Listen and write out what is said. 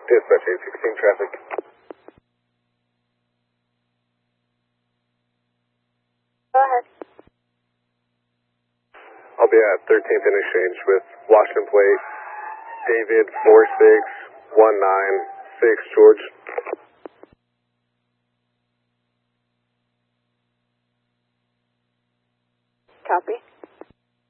Dispatch 816 traffic. Go ahead. I'll be at 13th in exchange with Washington plate David 46196 George. Copy.